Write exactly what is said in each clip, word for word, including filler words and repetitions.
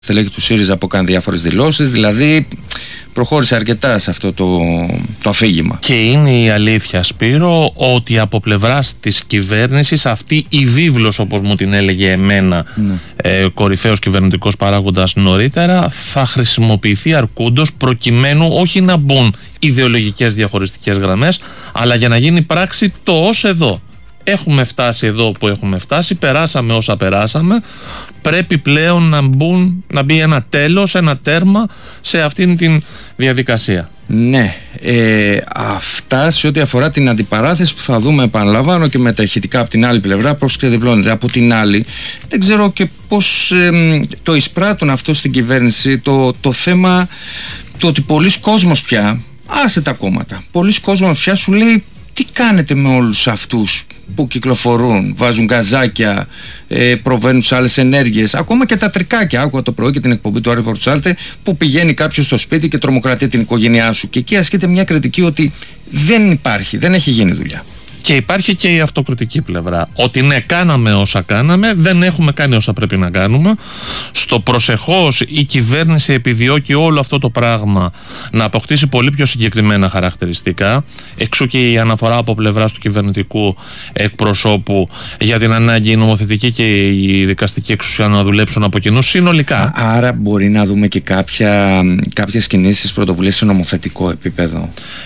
στελέχη του ΣΥΡΙΖΑ που έκανε διάφορες δηλώσεις, δηλαδή προχώρησε αρκετά σε αυτό το, το αφήγημα. Και είναι η αλήθεια, Σπύρο, ότι από πλευράς της κυβέρνησης αυτή η βίβλος, όπως μου την έλεγε εμένα, ναι. ε, κορυφαίος κυβερνητικός παράγοντας νωρίτερα, θα χρησιμοποιηθεί αρκούντος προκειμένου όχι να μπουν ιδεολογικές διαχωριστικές γραμμές, αλλά για να γίνει πράξη το ως εδώ. Έχουμε φτάσει εδώ που έχουμε φτάσει, περάσαμε όσα περάσαμε, πρέπει πλέον να, μπουν, να μπει ένα τέλος, ένα τέρμα σε αυτήν την διαδικασία. Ναι, ε, αυτά σε ό,τι αφορά την αντιπαράθεση που θα δούμε, επαναλαμβάνω, και με τα ηχητικά από την άλλη πλευρά, πώς ξεδιπλώνεται. Από την άλλη, δεν ξέρω και πώς ε, το εισπράττουν αυτό στην κυβέρνηση, το, το θέμα το ότι πολλοί κόσμος πια, άσε τα κόμματα, πολλοί κόσμος πια σου λέει τι κάνετε με όλους αυτούς που κυκλοφορούν, βάζουν γκαζάκια, ε, προβαίνουν σε άλλες ενέργειες, ακόμα και τα τρικάκια. Άκουγα το πρωί και την εκπομπή του Άρη Πορτσάλτε που πηγαίνει κάποιος στο σπίτι και τρομοκρατεί την οικογένειά σου, και εκεί ασκείται μια κριτική ότι δεν υπάρχει, δεν έχει γίνει δουλειά. Και υπάρχει και η αυτοκριτική πλευρά. Ότι ναι, κάναμε όσα κάναμε, δεν έχουμε κάνει όσα πρέπει να κάνουμε. Στο προσεχώς η κυβέρνηση επιδιώκει όλο αυτό το πράγμα να αποκτήσει πολύ πιο συγκεκριμένα χαρακτηριστικά. Εξού και η αναφορά από πλευράς του κυβερνητικού εκπροσώπου για την ανάγκη η νομοθετική και η δικαστική εξουσία να δουλέψουν από κοινού συνολικά. Άρα μπορεί να δούμε και κάποια, κάποιες κινήσεις πρωτοβουλίες σε νομοθετικό επίπεδο.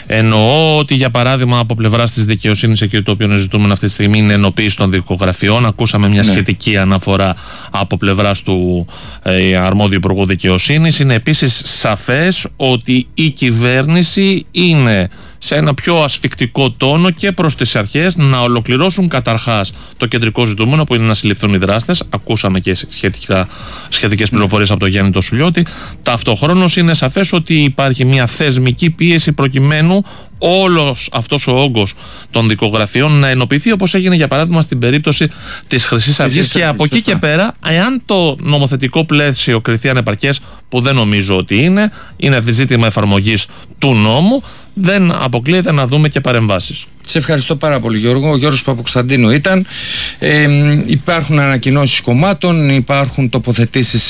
Εννοώ ότι για παράδειγμα από πλευράς της δικαιοσύνης, και το οποίο ζητούμε αυτή τη στιγμή είναι ενοποίηση των δικογραφιών. Ακούσαμε μια ναι. σχετική αναφορά από πλευράς του ε, αρμόδιου Υπουργού Δικαιοσύνης. Είναι επίσης σαφές ότι η κυβέρνηση είναι σε ένα πιο ασφικτικό τόνο και προς τις αρχές να ολοκληρώσουν καταρχάς το κεντρικό ζητούμενο που είναι να συλληφθούν οι δράστες. Ακούσαμε και σχετικά, σχετικές πληροφορίες από τον Γιάννη το Σουλιώτη. Ταυτοχρόνως είναι σαφές ότι υπάρχει μια θεσμική πίεση προκειμένου όλος αυτός ο όγκος των δικογραφιών να ενοποιηθεί, όπως έγινε για παράδειγμα στην περίπτωση της Χρυσής Αυγής. Και από εκεί και πέρα, εάν το νομοθετικό πλαίσιο κριθεί ανεπαρκές, που δεν νομίζω ότι είναι, είναι ζήτημα εφαρμογής του νόμου, δεν αποκλείεται να δούμε και παρεμβάσεις. Σε ευχαριστώ πάρα πολύ, Γιώργο. Ο Γιώργος Παπακοσταντίνου ήταν. Ε, υπάρχουν ανακοινώσεις κομμάτων, υπάρχουν τοποθετήσεις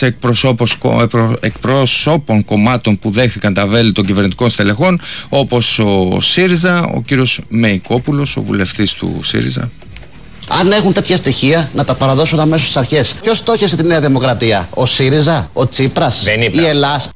εκπροσώπων κομμάτων που δέχθηκαν τα βέλη των κυβερνητικών στελεχών, όπως ο ΣΥΡΙΖΑ, ο κύριος Μεϊκόπουλος, ο βουλευτής του ΣΥΡΙΖΑ. Αν έχουν τέτοια στοιχεία, να τα παραδώσουν αμέσως στις αρχές. Ποιος στόχευσε τη Νέα Δημοκρατία, ο ΣΥΡΙΖΑ, ο Τσίπρας, η Ελλάδα?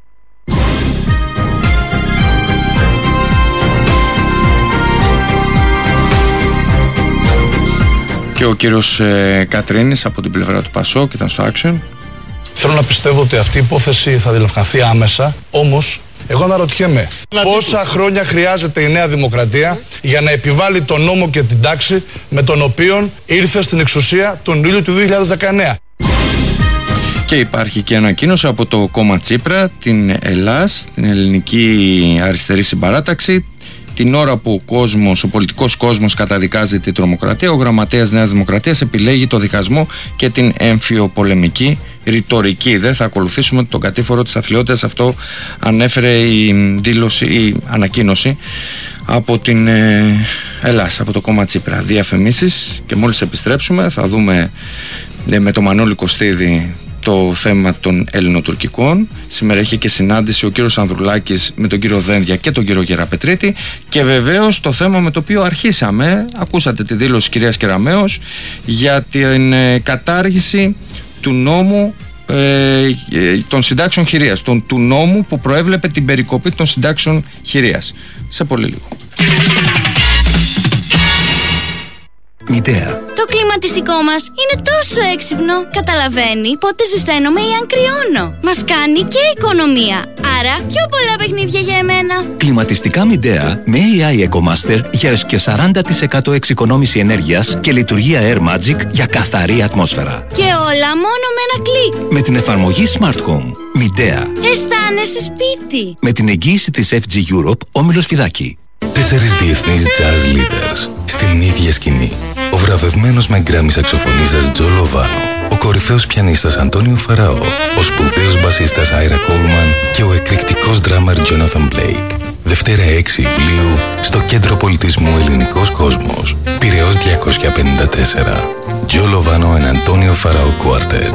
Και ο κύριος ε, Κατρίνης από την πλευρά του ΠΑΣΟΚ ήταν στο Action. Θέλω να πιστεύω ότι αυτή η υπόθεση θα διελευκανθεί άμεσα, όμως εγώ αναρωτιέμαι πόσα χρόνια χρειάζεται η Νέα Δημοκρατία για να επιβάλλει τον νόμο και την τάξη με τον οποίο ήρθε στην εξουσία τον Ιούλιο του δύο χιλιάδες δεκαεννέα. Και υπάρχει και ανακοίνωση από το κόμμα Τσίπρα, την ΕΛΑΣ, την Ελληνική Αριστερή Συμπαράταξη. Την ώρα που ο κόσμος, ο πολιτικός κόσμος καταδικάζει την τρομοκρατία, ο γραμματέας Νέας Δημοκρατίας επιλέγει το διχασμό και την εμφιοπολεμική ρητορική. Δεν θα ακολουθήσουμε τον κατήφορο της αθλειότητας. Αυτό ανέφερε η δήλωση, η ανακοίνωση από την ε, Ελλάς, από το κόμμα Τσίπρα. Διαφημίσεις και μόλις επιστρέψουμε θα δούμε ε, με το Μανώλη Κωστίδη το θέμα των ελληνοτουρκικών. Σήμερα έχει και συνάντηση ο κύριος Ανδρουλάκης με τον κύριο Δένδια και τον κύριο Γεραπετρίτη, και βεβαίως το θέμα με το οποίο αρχίσαμε, ακούσατε τη δήλωση της κυρίας Κεραμέως για την ε, κατάργηση του νόμου ε, των συντάξεων χειρίας, τον, του νόμου που προέβλεπε την περικοπή των συντάξεων χειρίας. Σε πολύ λίγο. Μητέα. Το κλιματιστικό μας είναι τόσο έξυπνο. Καταλαβαίνει πότε ζεσταίνομαι ή αν κρυώνω. Μας κάνει και οικονομία. Άρα πιο πολλά παιχνίδια για εμένα. Κλιματιστικά Μητέα με έι άι EcoMaster για έως και σαράντα τοις εκατό εξοικονόμηση ενέργειας και λειτουργία Air Magic για καθαρή ατμόσφαιρα. Και όλα μόνο με ένα κλικ. Με την εφαρμογή Smart Home. Μητέα. Αισθάνεσαι σπίτι. Με την εγγύηση της εφ τζι Europe, Όμιλος Φιδάκη. Τέσσερις διεθνείς jazz leaders στην ίδια σκηνή. Ο βραβευμένος με γκράμι σαξοφωνίστας Τζο Λοβάνο, ο κορυφαίος πιανίστας Αντώνιο Φαραώ, ο σπουδαίος μπασίστας Άιρα Κόλμαν και ο εκρηκτικός ντράμαρ Τζόναθαν Μπλέικ. Δευτέρα έξι Ιουλίου στο Κέντρο Πολιτισμού Ελληνικός Κόσμος, Πειραιώς διακόσια πενήντα τέσσερα. Τζο Λοβάνο and Αντώνιο Φαραώ Quartet.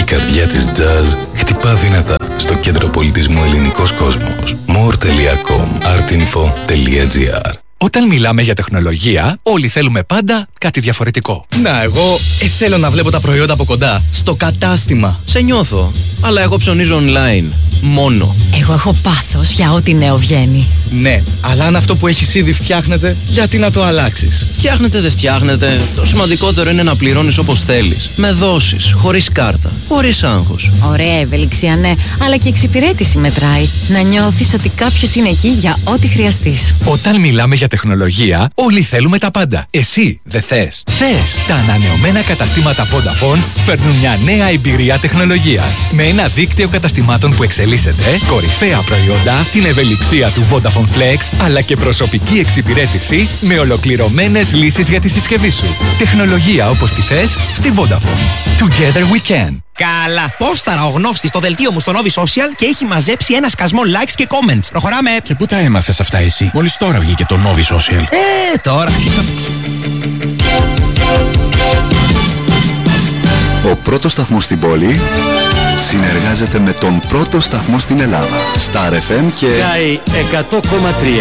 καρδιά της jazz χτυπά δυνατά στο κέντρο πολιτισμού Ελληνικός Κόσμος. more τελεία com, artinfo τελεία gr. Όταν μιλάμε για τεχνολογία, όλοι θέλουμε πάντα κάτι διαφορετικό. Να, εγώ ε, θέλω να βλέπω τα προϊόντα από κοντά. Στο κατάστημα. Σε νιώθω. Αλλά εγώ ψωνίζω online. Μόνο. Εγώ έχω πάθος για ό,τι νέο βγαίνει. Ναι, αλλά αν αυτό που έχεις ήδη φτιάχνεται, γιατί να το αλλάξεις? Φτιάχνεται, δεν φτιάχνεται. Το σημαντικότερο είναι να πληρώνεις όπως θέλεις. Με δόσεις, χωρίς κάρτα, χωρίς άγχος. Ωραία ευελιξία, ναι, αλλά και εξυπηρέτηση μετράει. Να νιώθεις ότι κάποιος είναι εκεί για ό,τι χρειαστείς. Όταν μιλάμε για τεχνολογία, όλοι θέλουμε τα πάντα. Εσύ δεν θες? Θες! Τα ανανεωμένα καταστήματα Vodafone φέρνουν μια νέα εμπειρία τεχνολογίας. Με ένα δίκτυο καταστημάτων που εξελίσσεται, κορυφαία προϊόντα, την ευελιξία του Vodafone Flex, αλλά και προσωπική εξυπηρέτηση με ολοκληρωμένες λύσεις για τη συσκευή σου. Τεχνολογία όπως τη θες στη Vodafone. Together we can. Καλά, πόσταρα ο γνώστης στο δελτίο μου στο Novi Social και έχει μαζέψει ένα σκασμό likes και comments. Προχωράμε. Και πού τα έμαθες αυτά εσύ? Μόλις τώρα βγήκε το Novi Social. Ε, τώρα. Ο πρώτος σταθμός στην πόλη συνεργάζεται με τον πρώτο σταθμό στην Ελλάδα. Star εφ εμ και Sky εκατό κόμμα τρία.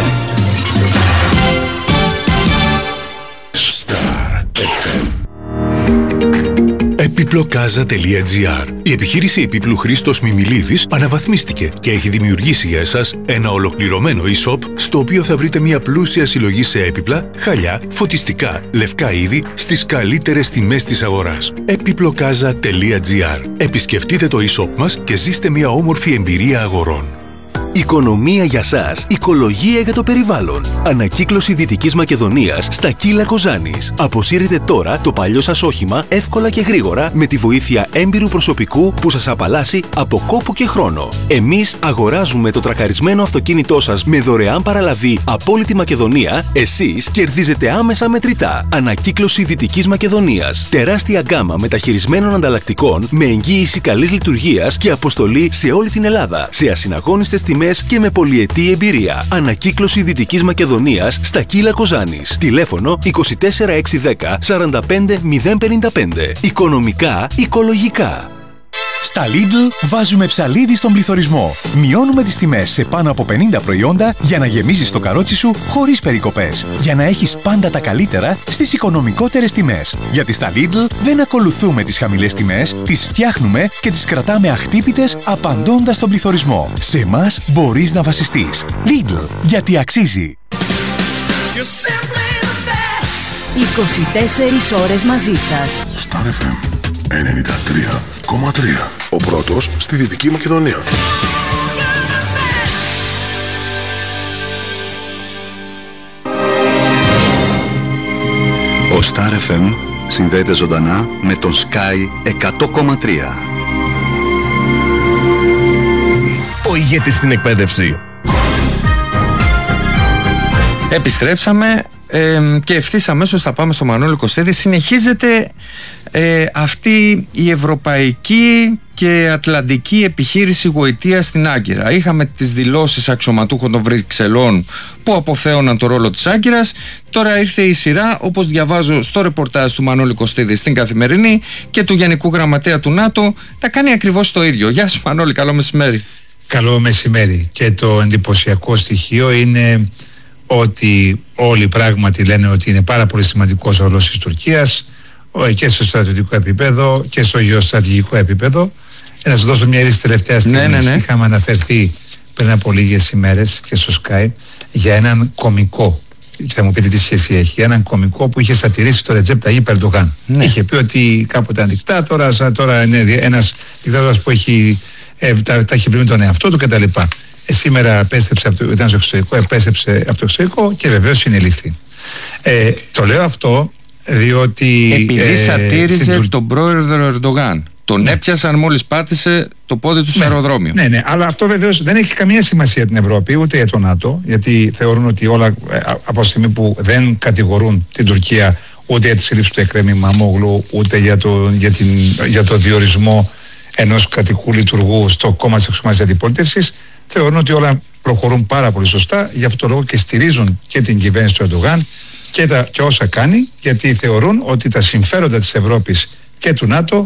Star εφ εμ. Επιπλοκάζα τελεία gr. Η επιχείρηση επίπλου Χρήστος Μιμιλίδης αναβαθμίστηκε και έχει δημιουργήσει για εσάς ένα ολοκληρωμένο e-shop στο οποίο θα βρείτε μια πλούσια συλλογή σε έπιπλα, χαλιά, φωτιστικά, λευκά είδη στις καλύτερες τιμές της αγοράς. επιπλοκάζα τελεία gr. Επισκεφτείτε το e-shop μας και ζήστε μια όμορφη εμπειρία αγορών. Οικονομία για σας, οικολογία για το περιβάλλον. Ανακύκλωση Δυτικής Μακεδονίας στα Κύλα Κοζάνης. Αποσύρετε τώρα το παλιό σας όχημα εύκολα και γρήγορα με τη βοήθεια έμπειρου προσωπικού που σας απαλλάσσει από κόπο και χρόνο. Εμείς αγοράζουμε το τρακαρισμένο αυτοκίνητό σας με δωρεάν παραλαβή από όλη τη Μακεδονία. Εσείς κερδίζετε άμεσα μετρητά. Ανακύκλωση Δυτικής Μακεδονίας. Τεράστια γκάμα μεταχειρισμένων ανταλλακτικών με εγγύηση καλής λειτουργίας και αποστολή σε όλη την Ελλάδα. Σε ασυναγώνιστες τιμές και με πολυετή εμπειρία. Ανακύκλωση Δυτικής Μακεδονίας στα Κύλα Κοζάνης. Τηλέφωνο είκοσι τέσσερα εξακόσια δέκα σαράντα πέντε μηδέν πενήντα πέντε. Οικονομικά, οικολογικά. Στα Lidl βάζουμε ψαλίδι στον πληθωρισμό. Μειώνουμε τις τιμές σε πάνω από πενήντα προϊόντα για να γεμίζεις το καρότσι σου χωρίς περικοπές. Για να έχεις πάντα τα καλύτερα στις οικονομικότερες τιμές. Γιατί στα Lidl δεν ακολουθούμε τις χαμηλές τιμές, τις φτιάχνουμε και τις κρατάμε αχτύπητες απαντώντας στον πληθωρισμό. Σε εμάς μπορείς να βασιστείς. Lidl, γιατί αξίζει. είκοσι τέσσερις ώρες μαζί σας. Star εφ εμ ενενήντα τρία κόμμα τρία. Ο πρώτος στη Δυτική Μακεδονία. ο Star εφ εμ συνδέεται ζωντανά με τον Sky εκατό κόμμα τρία. Ο ηγέτης στην εκπαίδευση. Επιστρέψαμε ε, και ευθύς αμέσως θα πάμε στο Μανώλη Κωστίδη. Συνεχίζεται ε, αυτή η ευρωπαϊκή και ατλαντική επιχείρηση γοητείας στην Άγκυρα. Είχαμε τις δηλώσεις αξιωματούχων των Βρυξελών που αποθέωναν το ρόλο της Άγκυρας. Τώρα ήρθε η σειρά, όπως διαβάζω στο ρεπορτάζ του Μανώλη Κωστίδη στην Καθημερινή και του Γενικού Γραμματέα του ΝΑΤΟ, να κάνει ακριβώς το ίδιο. Γεια σου Μανώλη, καλό μεσημέρι. Καλό μεσημέρι. Και το εντυπωσιακό στοιχείο είναι ότι όλοι πράγματι λένε ότι είναι πάρα πολύ σημαντικός ο ρόλος της Τουρκίας και στο στρατιωτικό επίπεδο και στο γεωστρατηγικό επίπεδο. Να σας δώσω μια είδηση τελευταία στιγμή. Ναι, ναι, ναι. Είχαμε αναφερθεί πριν από λίγες ημέρες και στο Sky για έναν κωμικό. Και θα μου πείτε τι σχέση έχει. Έναν κωμικό που είχε σατηρήσει το Ρετζέπ Ταγίπ Ερντογάν. Ναι. Είχε πει ότι κάποτε ήταν δικτάτορας, τώρα είναι ένας δικτάτορας που έχει, ε, τα, τα έχει βρει με τον εαυτό του κτλ. Ε, σήμερα επέστρεψε από το, ήταν στο εξωτερικό, επέστρεψε από το εξωτερικό και βεβαίως συνελήφθη. Ε, το λέω αυτό διότι. Επειδή ε, σατήριζε συντουρ... τον πρόεδρο Ερντογάν. Τον ναι. έπιασαν μόλις πάτησε το πόδι του στο ναι. αεροδρόμιο. Ναι, ναι, αλλά αυτό βεβαίως δεν έχει καμία σημασία την Ευρώπη ούτε για το ΝΑΤΟ, γιατί θεωρούν ότι όλα από τη στιγμή που δεν κατηγορούν την Τουρκία ούτε για τη σύλληψη του Εκρέμη Μαμόγλου, ούτε για το, για την, για το διορισμό ενός κρατικού λειτουργού στο κόμμα της εξωματικής αντιπολίτευσης, θεωρούν ότι όλα προχωρούν πάρα πολύ σωστά, γι' αυτό το λόγο και στηρίζουν και την κυβέρνηση του Ερντογάν και, τα, και όσα κάνει, γιατί θεωρούν ότι τα συμφέροντα της Ευρώπης και του ΝΑΤΟ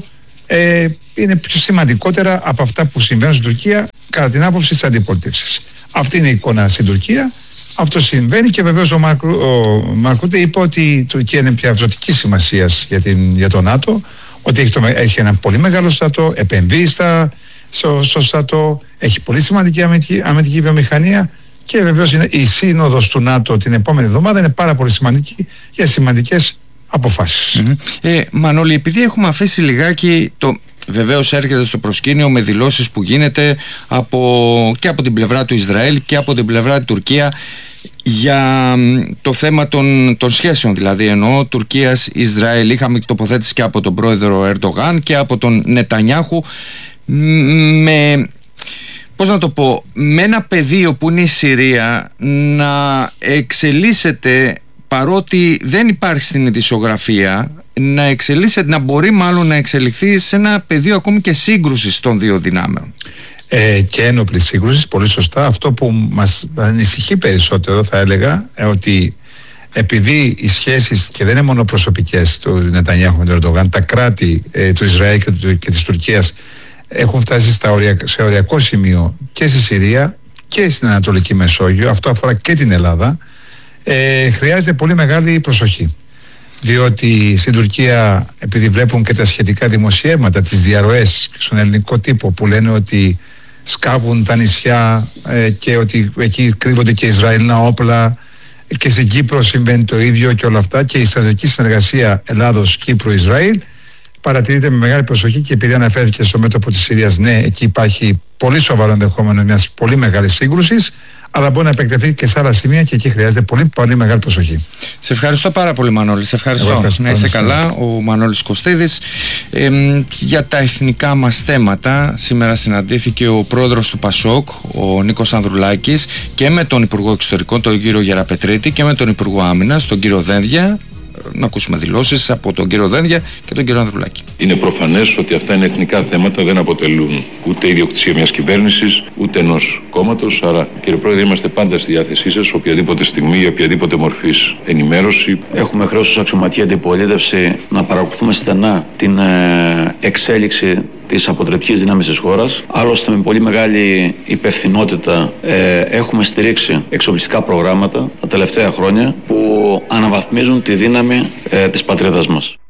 ε, είναι πιο σημαντικότερα από αυτά που συμβαίνουν στην Τουρκία κατά την άποψη της αντιπολίτευσης. Αυτή είναι η εικόνα στην Τουρκία. Αυτό συμβαίνει και βεβαίως ο, Μακρου, ο Μαρκούτε είπε ότι η Τουρκία είναι πια ζωτική σημασία για, για το ΝΑΤΟ, ότι έχει, το, έχει ένα πολύ μεγάλο στρατό, επενδύει στα, στο, στο στρατό, έχει πολύ σημαντική αμυντική, αμυντική βιομηχανία και βεβαίως είναι, η σύνοδος του ΝΑΤΟ την επόμενη εβδομάδα είναι πάρα πολύ σημαντική για σημαντικές αποφάσεις. Mm-hmm. Ε, Μανώλη, επειδή έχουμε αφήσει λιγάκι το... Βεβαίως έρχεται στο προσκήνιο με δηλώσεις που γίνεται από, και από την πλευρά του Ισραήλ και από την πλευρά του Τουρκία για το θέμα των, των σχέσεων, δηλαδή εννοώ Τουρκίας-Ισραήλ. Είχαμε τοποθέτηση και από τον πρόεδρο Ερντογάν και από τον Νετανιάχου με, πώς να το πω, με ένα πεδίο που είναι η Συρία να εξελίσσεται, παρότι δεν υπάρχει στην ειδησιογραφία, να εξελίσσεται, να μπορεί μάλλον να εξελιχθεί σε ένα πεδίο ακόμη και σύγκρουσης των δύο δυνάμεων. Ε, και ένοπλη σύγκρουση, πολύ σωστά. Αυτό που μας ανησυχεί περισσότερο, θα έλεγα, ε, ότι επειδή οι σχέσεις, και δεν είναι μόνο προσωπικές του Νετανιάχου με τον Ερντογάν, τα κράτη ε, του Ισραήλ και, του, και της Τουρκίας έχουν φτάσει στα ορια, σε οριακό σημείο και στη Συρία και στην Ανατολική Μεσόγειο, αυτό αφορά και την Ελλάδα, ε, χρειάζεται πολύ μεγάλη προσοχή. Διότι στην Τουρκία, επειδή βλέπουν και τα σχετικά δημοσιεύματα, τις διαρροές στον ελληνικό τύπο που λένε ότι σκάβουν τα νησιά ε, και ότι εκεί κρύβονται και Ισραηλινά όπλα, και στην Κύπρο συμβαίνει το ίδιο και όλα αυτά, και η στρατηγική συνεργασία Ελλάδος-Κύπρο-Ισραήλ παρατηρείται με μεγάλη προσοχή, και επειδή αναφέρθηκε στο μέτωπο της Συρίας, ναι, εκεί υπάρχει πολύ σοβαρό ενδεχόμενο μιας πολύ μεγάλης σύγκρουσης, αλλά μπορεί να επεκτεθεί και σε άλλα σημεία και εκεί χρειάζεται πολύ, πολύ μεγάλη προσοχή. Σε ευχαριστώ πάρα πολύ, Μανώλη. Σε ευχαριστώ. ευχαριστώ. Να είσαι καλά. Ο Μανώλης Κωστίδης. Ε, για τα εθνικά μας θέματα, σήμερα συναντήθηκε ο πρόεδρος του ΠΑΣΟΚ, ο Νίκος Ανδρουλάκης, και με τον Υπουργό Εξωτερικών, τον κύριο Γεραπετρίτη, και με τον Υπουργό Άμυνας, τον κύριο Δένδια. Να ακούσουμε δηλώσεις από τον κύριο Δένδια και τον κύριο Ανδρουλάκη. Είναι προφανές ότι αυτά είναι εθνικά θέματα, δεν αποτελούν ούτε ιδιοκτησία μιας κυβέρνησης, ούτε ενός κόμματος. Άρα, κύριε Πρόεδρε, είμαστε πάντα στη διάθεσή σας, οποιαδήποτε στιγμή, οποιαδήποτε μορφής ενημέρωση. Έχουμε χρέος ως αξιωματική αντιπολίτευση να παρακολουθούμε στενά την ε, εξέλιξη της αποτρεπτικής δύναμης της χώρας. Άλλωστε, με πολύ μεγάλη υπευθυνότητα ε, έχουμε στηρίξει εξοπλιστικά προγράμματα τα τελευταία χρόνια που αναβαθμίζουν τη δύναμη ε, της πατρίδας μας.